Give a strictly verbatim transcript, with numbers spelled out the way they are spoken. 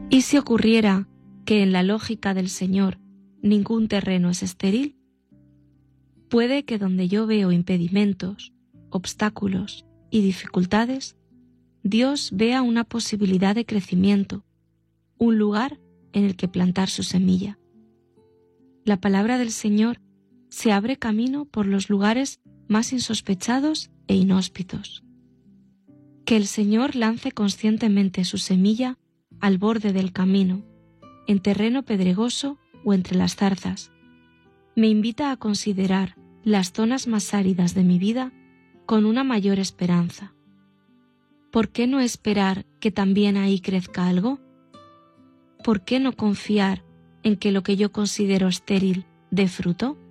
¿Y si ocurriera que en la lógica del Señor ningún terreno es estéril? Puede que donde yo veo impedimentos, obstáculos y dificultades, Dios vea una posibilidad de crecimiento, un lugar en el que plantar su semilla. La palabra del Señor se abre camino por los lugares más insospechados e inhóspitos. Que el Señor lance conscientemente su semilla al borde del camino, en terreno pedregoso o entre las zarzas, me invita a considerar las zonas más áridas de mi vida con una mayor esperanza. ¿Por qué no esperar que también ahí crezca algo? ¿Por qué no confiar en que lo que yo considero estéril dé fruto?